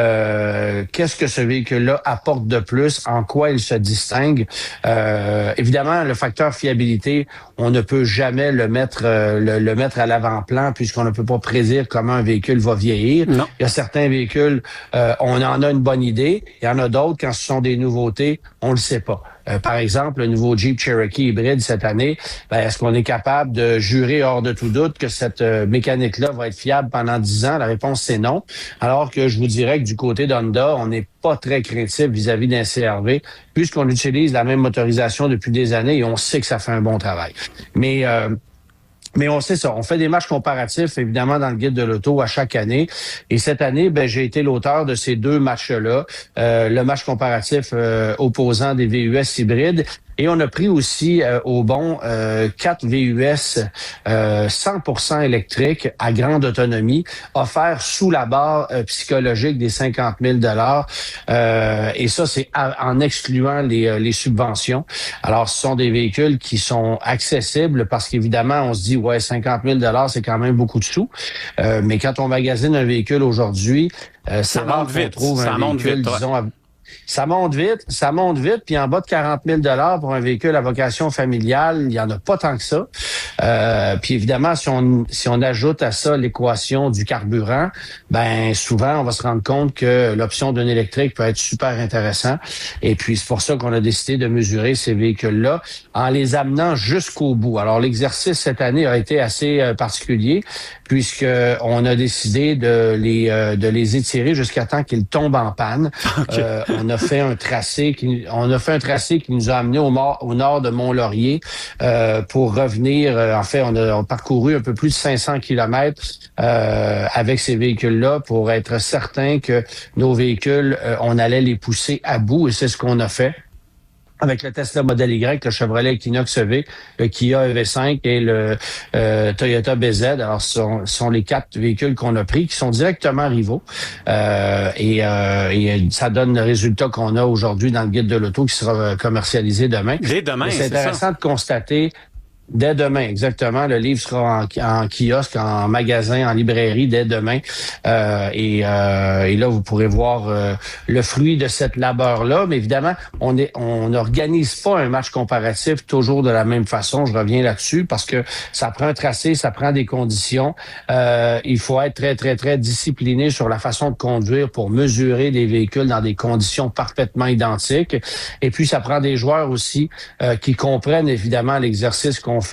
Euh, qu'est-ce que ce véhicule-là apporte de plus, en quoi il se distingue. Euh, évidemment, le facteur fiabilité, on ne peut jamais le mettre euh, le, le mettre à l'avant-plan puisqu'on ne peut pas prédire comment un véhicule va vieillir. Non. Il y a certains véhicules, euh, on en a une bonne idée. Il y en a d'autres, quand ce sont des nouveautés, on le sait pas. Euh, par exemple, le nouveau Jeep Cherokee hybride cette année, ben, est-ce qu'on est capable de jurer hors de tout doute que cette euh, mécanique-là va être fiable pendant dix ans? La réponse, c'est non. Alors que je vous dirais que du côté d'Honda, on n'est pas très craintif vis-à-vis d'un C R V, puisqu'on utilise la même motorisation depuis des années et on sait que ça fait un bon travail. Mais... Euh, Mais on sait ça, on fait des matchs comparatifs, évidemment, dans le guide de l'auto à chaque année. Et cette année, ben, j'ai été l'auteur de ces deux matchs-là. Euh, le match comparatif euh, opposant des V U S hybrides. Et on a pris aussi euh, au bon euh, quatre V U S euh, cent pour cent électriques à grande autonomie, offerts sous la barre euh, psychologique des cinquante mille dollars. Euh, et ça, c'est à, en excluant les, euh, les subventions. Alors, ce sont des véhicules qui sont accessibles parce qu'évidemment, on se dit, ouais, cinquante mille dollars, c'est quand même beaucoup de sous. Euh, mais quand on magasine un véhicule aujourd'hui, euh, c'est rare qu'on trouve un véhicule, disons, à, ça monte vite, ça monte vite, puis en bas de quarante mille dollars pour un véhicule à vocation familiale, il y en a pas tant que ça. Euh, puis évidemment, si on si on ajoute à ça l'équation du carburant, ben souvent on va se rendre compte que l'option d'un électrique peut être super intéressant. Et puis c'est pour ça qu'on a décidé de mesurer ces véhicules-là en les amenant jusqu'au bout. Alors l'exercice cette année a été assez euh, particulier puisque on a décidé de les euh, de les étirer jusqu'à temps qu'ils tombent en panne. Okay. Euh, on a fait un tracé qui on a fait un tracé qui nous a amené au nord au nord de Mont-Laurier euh, pour revenir. Euh, en fait, on a, on a parcouru un peu plus de cinq cents kilomètres euh, avec ces véhicules-là pour être certain que nos véhicules, euh, on allait les pousser à bout et c'est ce qu'on a fait. Avec le Tesla Model Y, le Chevrolet Equinox E V, le Kia E V cinq et le euh, Toyota B Z. Alors, ce sont, ce sont les quatre véhicules qu'on a pris qui sont directement rivaux. Euh, et, euh, et ça donne le résultat qu'on a aujourd'hui dans le guide de l'auto qui sera commercialisé demain. Dès demain, c'est intéressant ça. de constater. Dès demain, exactement. Le livre sera en, en kiosque, en magasin, en librairie dès demain. Euh, et, euh, et là, vous pourrez voir euh, le fruit de cette labeur-là. Mais évidemment, on est, on n'organise pas un match comparatif toujours de la même façon. Je reviens là-dessus parce que ça prend un tracé, ça prend des conditions. Euh, il faut être très, très, très discipliné sur la façon de conduire pour mesurer des véhicules dans des conditions parfaitement identiques. Et puis, ça prend des joueurs aussi euh, qui comprennent évidemment l'exercice qu'on fait,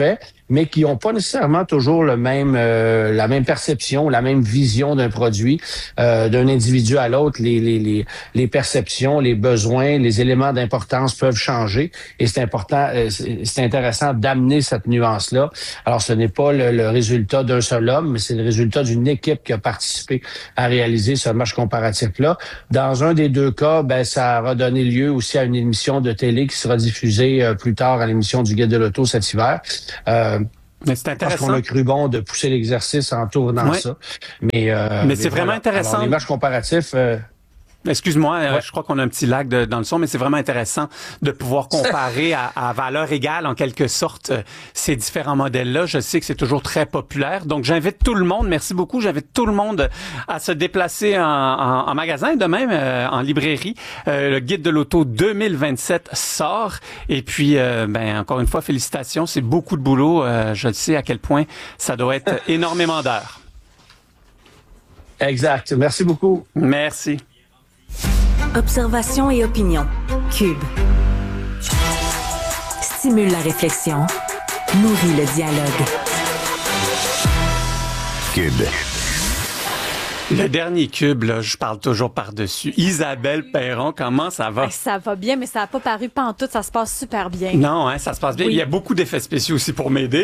mais qui n'ont pas nécessairement toujours le même, euh, la même perception, la même vision d'un produit, euh, d'un individu à l'autre. Les, les, les, les perceptions, les besoins, les éléments d'importance peuvent changer et c'est important, euh, c'est, c'est intéressant d'amener cette nuance-là. Alors, ce n'est pas le, le résultat d'un seul homme, mais c'est le résultat d'une équipe qui a participé à réaliser ce match comparatif-là. Dans un des deux cas, ben, ça aura donné lieu aussi à une émission de télé qui sera diffusée euh, plus tard à l'émission du Guide de l'auto cet hiver. Euh, Mais c'est intéressant. Parce qu'on a cru bon de pousser l'exercice en tournant ouais. ça. Mais, euh, mais c'est mais vraiment voilà. intéressant. Alors, les matchs comparatifs... Euh, Excuse-moi, ouais. euh, je crois qu'on a un petit lag de, dans le son, mais c'est vraiment intéressant de pouvoir comparer à, à valeur égale, en quelque sorte, euh, ces différents modèles-là. Je sais que c'est toujours très populaire. Donc, j'invite tout le monde, merci beaucoup, j'invite tout le monde à se déplacer en, en, en magasin, de même euh, en librairie. Euh, le Guide de l'auto deux mille vingt-sept sort. Et puis, euh, ben encore une fois, félicitations. C'est beaucoup de boulot. Euh, je sais à quel point ça doit être énormément d'heures. Exact. Merci beaucoup. Merci. Observation et opinion. Cube. Stimule la réflexion. Nourrit le dialogue. Cube. Le dernier cube, là, je parle toujours par-dessus. Isabelle Perron, comment ça va? Ça va bien, mais ça n'a pas paru pantoute. Ça se passe super bien. Non, hein, ça se passe bien. Oui. Il y a beaucoup d'effets spéciaux aussi pour m'aider.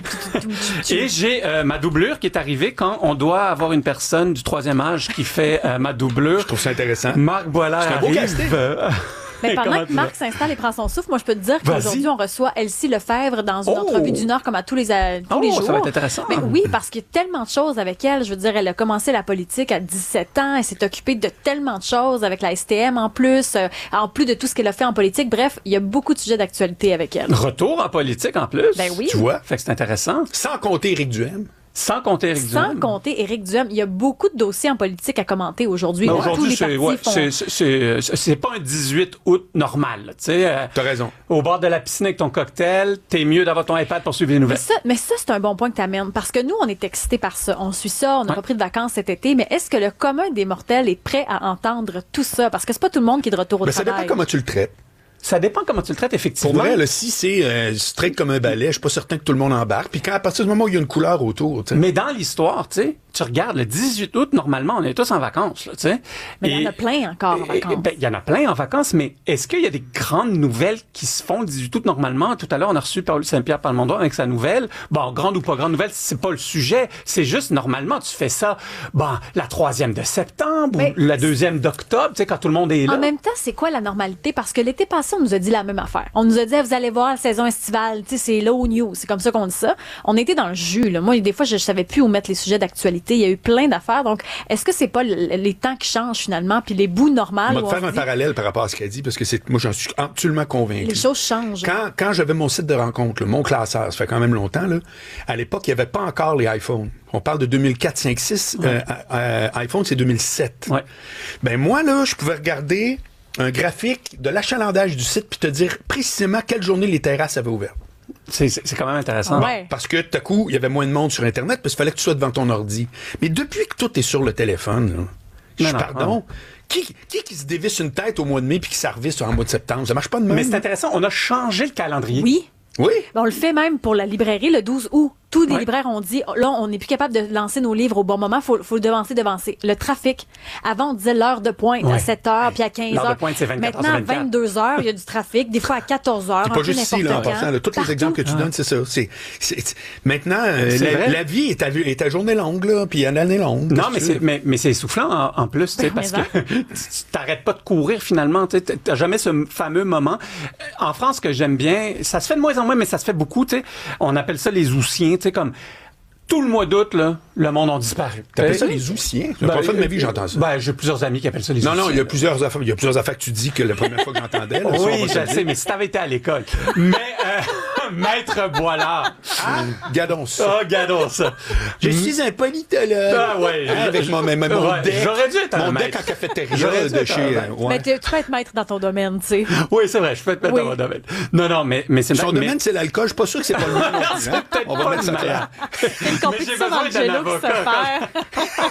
Et j'ai euh, ma doublure qui est arrivée quand on doit avoir une personne du troisième âge qui fait euh, ma doublure. Je trouve ça intéressant. Marc Boilard C'est un beau arrive. casting. Mais pendant Comment que Marc s'installe et prend son souffle, moi, je peux te dire Vas-y. qu'aujourd'hui, on reçoit Elsie Lefebvre dans une Oh! entrevue d'une heure comme à tous les, euh, tous Oh, les jours. ça va être intéressant. Mais oui, parce qu'il y a tellement de choses avec elle. Je veux dire, elle a commencé la politique à dix-sept ans. Elle s'est occupée de tellement de choses avec la S T M en plus, euh, en plus de tout ce qu'elle a fait en politique. Bref, il y a beaucoup de sujets d'actualité avec elle. Retour en politique en plus. Ben oui. Tu vois? Fait que c'est intéressant. Sans compter Éric Duhaime. Sans compter Éric Sans Duhaime. compter Éric Duhaime. Il y a beaucoup de dossiers en politique à commenter aujourd'hui. Mais Tous aujourd'hui, les c'est, partis ouais, font... c'est, c'est, c'est, c'est pas un dix-huit août normal. Tu sais, euh, T'as raison. Au bord de la piscine avec ton cocktail, t'es mieux d'avoir ton iPad pour suivre les Mais nouvelles. ça, mais ça c'est un bon point que tu amènes. Parce que nous, on est excités par ça. On suit ça. On n'a Ouais. pas pris de vacances cet été. Mais est-ce que le commun des mortels est prêt à entendre tout ça? Parce que c'est pas tout le monde qui est de retour au Mais ça travail. dépend comment tu le traites. Ça dépend comment tu le traites, effectivement. Pour vrai, là, si c'est euh, straight comme un balai, je suis pas certain que tout le monde embarque. Puis quand à partir du moment où il y a une couleur autour, tu sais. Mais dans l'histoire, tu sais, tu regardes le dix-huit août, normalement, on est tous en vacances, là, tu sais. Mais il y en a plein encore en Et- vacances. ben, il y en a plein en vacances, mais est-ce qu'il y a des grandes nouvelles qui se font le dix-huit août normalement? Tout à l'heure, on a reçu Paul Saint-Pierre Palmondon avec sa nouvelle. Bon, grande ou pas grande nouvelle, c'est pas le sujet. C'est juste, normalement, tu fais ça, bon, la troisième de septembre Mais ou la deuxième d'octobre, tu sais, quand tout le monde est là. En même temps, c'est quoi la normalité? Parce que l'été passé, on nous a dit la même affaire. On nous a dit, vous allez voir la saison estivale, tu sais, c'est low news. C'est comme ça qu'on dit ça. On était dans le jus, là. Moi, des fois, je, je savais plus où mettre les sujets d'actualité. Il y a eu plein d'affaires. Donc, est-ce que c'est pas le- les temps qui changent finalement, puis les bouts normaux? On va où te on faire se un dit, parallèle par rapport à ce qu'elle dit, parce que c'est, moi, j'en suis absolument convaincu. les choses changent. Quand, quand j'avais mon site de rencontre, là, mon classeur, ça fait quand même longtemps, là, à l'époque, il n'y avait pas encore les iPhones. On parle de deux mille quatre, cinq, six. Ouais. Euh, euh, iPhone, c'est deux mille sept. Ouais. Ben moi, là, je pouvais regarder un graphique de l'achalandage du site puis te dire précisément quelle journée les terrasses avaient ouvert. C'est, c'est, c'est quand même intéressant. Ouais. Parce que, tout à coup, il y avait moins de monde sur Internet parce qu'il fallait que tu sois devant ton ordi. Mais depuis que tout est sur le téléphone, là, je Non, non, pardon, qui, qui qui se dévisse une tête au mois de mai puis qui s'arvisse en mois de septembre? Ça marche pas de même. Mais c'est intéressant, on a changé le calendrier. Oui. Oui. Ben, on le fait même pour la librairie le douze août. Tous les Ouais. libraires ont dit, là, on n'est plus capable de lancer nos livres au bon moment, faut, faut le devancer, devancer. Le trafic. Avant, on disait l'heure de pointe Ouais. à sept heures, puis à quinze heures. L'heure de pointe, c'est vingt-quatre heures Maintenant, à sur vingt-quatre. vingt-deux heures, il y a du trafic, des fois à quatorze heures. C'est un pas peu juste ici, là, en n'importe passant. quand. Là, tous les Partout. exemples que tu Ah. donnes, c'est ça. C'est, c'est, c'est- maintenant, euh, C'est la, vrai. la vie est à, est à journée longue, là, puis à l'année longue. Non, Qu'est-ce mais que c'est, tu veux? mais, mais c'est essoufflant en, en plus, tu sais, Ben, parce mais que tu t'arrêtes pas de courir finalement. Tu sais, t'as jamais ce fameux moment. Euh, En France, ce que j'aime bien, ça se fait de moins en moins, mais ça se fait beaucoup. Tu sais, on appelle ça les oussiens. Tu sais, comme tout le mois d'août, là, le monde a disparu. T'appelles ça Euh, les oussiens? C'est ben, la première fois de ma vie que euh, j'entends ça. Ben, j'ai plusieurs amis qui appellent ça les non, oussiens. non, il y a plusieurs affaires, il y a plusieurs affaires que tu dis que la première fois que j'entendais. là, ça, on Oui, va se je le sais, dire. mais si t'avais été à l'école. Mais, euh, Maître Boilard. Ah, gardons ça. Ah, gardons ça. Je suis un politologue. Ah, ouais. Hein, avec mon, mon, mon Ouais, deck. j'aurais dû être un Mon maître. deck en cafétéria J'aurais dû de être chez. un euh, maître. ouais. Mais tu tu peux être maître dans ton domaine, tu sais. Oui, c'est vrai, je peux te mettre Oui. dans mon domaine. Non, non, mais, mais c'est Son mais- domaine, c'est l'alcool. Je suis pas sûr que c'est pas le même non plus. Hein? peut-être On va pas mettre le ça meilleur. clair. Une compétition besoin d'un d'Angelo qui se avocat. fait.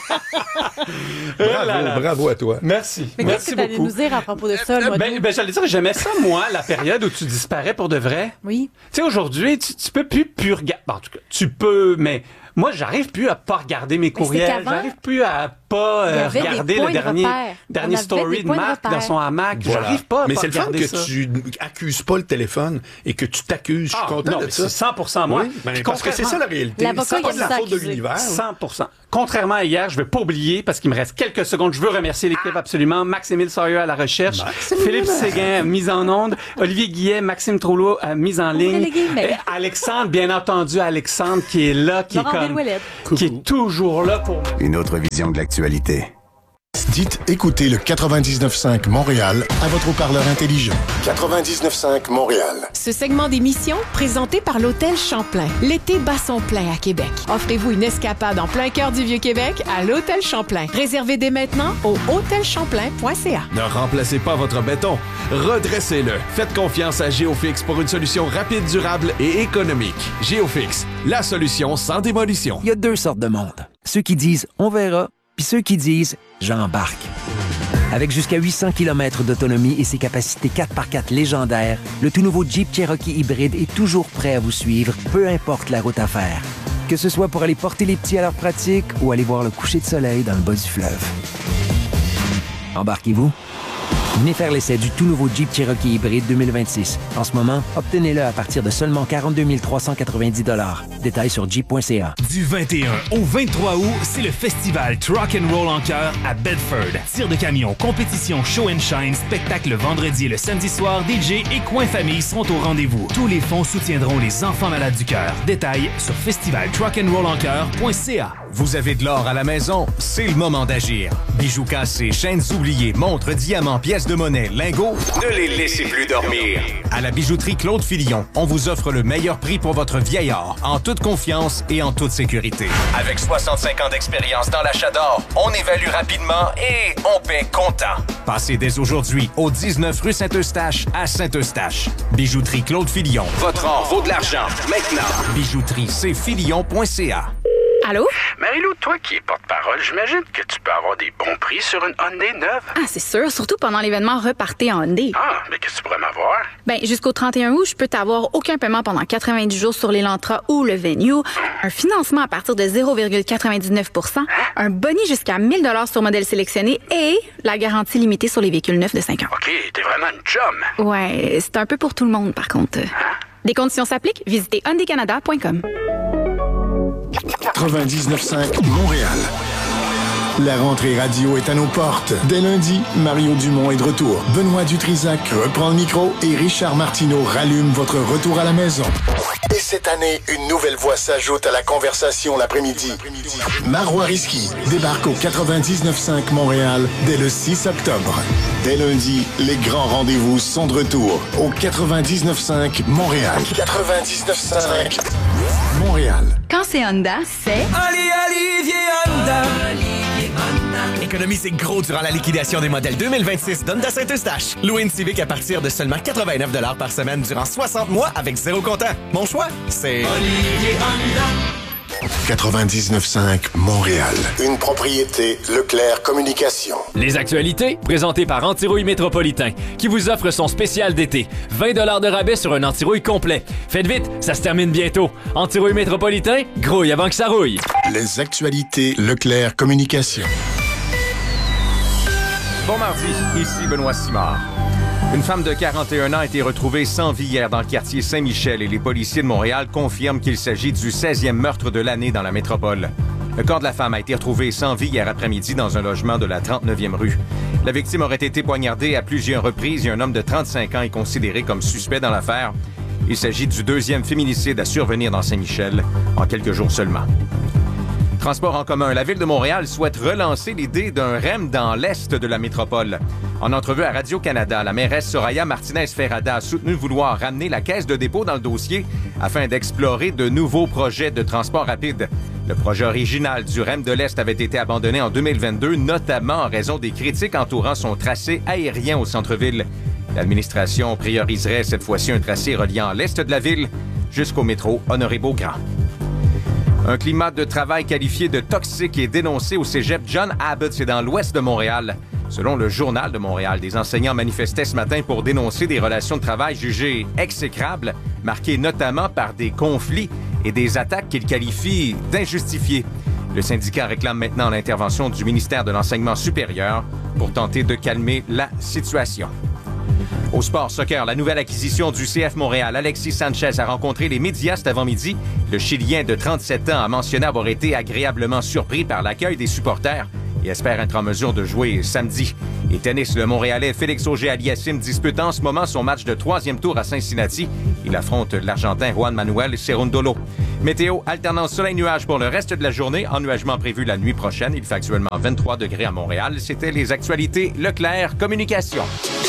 Bravo, bravo à toi. Merci. Mais Merci qu'est-ce que tu beaucoup. nous dire à propos de ça, le mois Ben, d'août? ben, j'allais dire, j'aimais ça, moi, la période où tu disparais pour de vrai. Oui. Tu sais, aujourd'hui, tu, tu peux plus, plus regarder. En tout cas, tu peux, mais moi, j'arrive plus à pas regarder mes courriels. J'arrive plus à pas euh, regarder le dernier, dernier story de Marc dans son hamac. Voilà. J'arrive pas à Mais pas c'est le fun regarder que ça. tu accuses pas le téléphone et que tu t'accuses. Je suis Ah, content non, de mais ça. c'est cent pour cent moi. Oui, ben, Puis parce que c'est ça la réalité. L'avocat, C'est pas il de la aime ça faute de accuser. l'univers. cent pour cent. Contrairement à hier, je vais pas oublier, parce qu'il me reste quelques secondes, je veux remercier l'équipe absolument. Max-Émile Sawyer à la recherche, Philippe Séguin, mise en onde, Olivier Guillet, Maxime Trolloy, euh, mise en ligne, les guillemets. et Alexandre, bien entendu, Alexandre qui est là, qui est Laurent comme, Delouellette. qui est toujours là pour Une autre vision de l'actualité. Dites écoutez le quatre-vingt-dix-neuf cinq Montréal à votre haut-parleur intelligent. quatre-vingt-dix-neuf cinq Montréal. Ce segment d'émission, présenté par l'Hôtel Champlain. L'été bat son plein à Québec. Offrez-vous une escapade en plein cœur du Vieux-Québec à l'Hôtel Champlain. Réservez dès maintenant au hôtel champlain point c a. Ne remplacez pas votre béton, redressez-le. Faites confiance à Géofix pour une solution rapide, durable et économique. Géofix, la solution sans démolition. Il y a deux sortes de monde. Ceux qui disent « on verra », puis ceux qui disent « j'embarque ». Avec jusqu'à huit cents kilomètres d'autonomie et ses capacités quatre par quatre légendaires, le tout nouveau Jeep Cherokee hybride est toujours prêt à vous suivre, peu importe la route à faire. Que ce soit pour aller porter les petits à leur pratique ou aller voir le coucher de soleil dans le bas du fleuve. Embarquez-vous? Venez faire l'essai du tout nouveau Jeep Cherokee hybride deux mille vingt-six. En ce moment, obtenez-le à partir de seulement quarante-deux mille trois cent quatre-vingt-dix dollars. Détails sur jeep point c a. Du vingt et un au vingt-trois août, c'est le festival Truck and Roll en cœur à Bedford. Tir de camion, compétition, show and shine, spectacle le vendredi et le samedi soir, D J et coin famille seront au rendez-vous. Tous les fonds soutiendront les enfants malades du cœur. Détails sur festival truck and roll en cœur point c a. Vous avez de l'or à la maison? C'est le moment d'agir. Bijoux cassés, chaînes oubliées, montres, diamants, pièces de monnaie, lingots, ne les laissez plus dormir. À la bijouterie Claude Filion, on vous offre le meilleur prix pour votre vieil or, en toute confiance et en toute sécurité. Avec soixante-cinq ans d'expérience dans l'achat d'or, on évalue rapidement et on paie comptant. Passez dès aujourd'hui au dix-neuf rue Saint-Eustache à Saint-Eustache. Bijouterie Claude Filion. Votre or vaut de l'argent. Maintenant. Bijouterie c filion point c a. Allô? Marie-Lou, toi qui es porte-parole, j'imagine que tu peux avoir des bons prix sur une Hyundai neuve. Ah, c'est sûr, surtout pendant l'événement Repartez en Hyundai. Ah, mais qu'est-ce que tu pourrais m'avoir? Ben, jusqu'au trente et un août, je peux t'avoir aucun paiement pendant quatre-vingt-dix jours sur l'Elantra ou le Venue, un financement à partir de zéro virgule quatre-vingt-dix-neuf pour cent, un boni jusqu'à mille dollars sur modèle sélectionné et la garantie limitée sur les véhicules neufs de cinq ans. OK, t'es vraiment une chum. Ouais, c'est un peu pour tout le monde, par contre. Des conditions s'appliquent, visitez hyundai canada point com. quatre-vingt-dix-neuf cinq Montréal. La rentrée radio est à nos portes. Dès lundi, Mario Dumont est de retour. Benoît Dutrisac reprend le micro et Richard Martineau rallume votre retour à la maison. Et cette année, une nouvelle voix s'ajoute à la conversation l'après-midi. Marois Risky débarque au quatre-vingt-dix-neuf cinq Montréal dès le six octobre. Dès lundi, les grands rendez-vous sont de retour au quatre-vingt-dix-neuf cinq Montréal. quatre-vingt-dix-neuf cinq Montréal. Quand c'est Honda, c'est... Ali Olivier Honda. Économisez gros durant la liquidation des modèles deux mille vingt-six d'Honda Saint-Eustache. Louez une Civic à partir de seulement quatre-vingt-neuf dollars par semaine durant soixante mois avec zéro comptant. Mon choix, c'est Olivier Honda. quatre-vingt-dix-neuf cinq Montréal. Une propriété Leclerc Communication. Les actualités, présentées par Antirouille Métropolitain, qui vous offre son spécial d'été. vingt dollars de rabais sur un antirouille complet. Faites vite, ça se termine bientôt. Antirouille Métropolitain, grouille avant que ça rouille. Les actualités Leclerc Communication. Bon mardi, ici Benoît Simard. Une femme de quarante et un ans a été retrouvée sans vie hier dans le quartier Saint-Michel et les policiers de Montréal confirment qu'il s'agit du seizième meurtre de l'année dans la métropole. Le corps de la femme a été retrouvé sans vie hier après-midi dans un logement de la trente-neuvième rue. La victime aurait été poignardée à plusieurs reprises et un homme de trente-cinq ans est considéré comme suspect dans l'affaire. Il s'agit du deuxième féminicide à survenir dans Saint-Michel en quelques jours seulement. Transport en commun. La Ville de Montréal souhaite relancer l'idée d'un R E M dans l'est de la métropole. En entrevue à Radio-Canada, la mairesse Soraya Martinez-Ferrada a soutenu vouloir ramener la caisse de dépôt dans le dossier afin d'explorer de nouveaux projets de transport rapide. Le projet original du R E M de l'Est avait été abandonné en deux mille vingt-deux, notamment en raison des critiques entourant son tracé aérien au centre-ville. L'administration prioriserait cette fois-ci un tracé reliant l'est de la ville jusqu'au métro Honoré-Beaugrand. Un climat de travail qualifié de toxique est dénoncé au cégep John Abbott, c'est dans l'ouest de Montréal. Selon le Journal de Montréal, des enseignants manifestaient ce matin pour dénoncer des relations de travail jugées exécrables, marquées notamment par des conflits et des attaques qu'ils qualifient d'injustifiées. Le syndicat réclame maintenant l'intervention du ministère de l'Enseignement supérieur pour tenter de calmer la situation. Au sport soccer, la nouvelle acquisition du C F Montréal, Alexis Sanchez, a rencontré les médias cet avant-midi. Le Chilien de trente-sept ans a mentionné avoir été agréablement surpris par l'accueil des supporters et espère être en mesure de jouer samedi. Et tennis, le Montréalais Félix Auger-Aliassime dispute en ce moment son match de troisième tour à Cincinnati. Il affronte l'Argentin Juan Manuel Cerundolo. Météo, alternance soleil-nuage pour le reste de la journée. Ennuagement prévu la nuit prochaine. Il fait actuellement vingt-trois degrés à Montréal. C'était les actualités Leclerc Communication.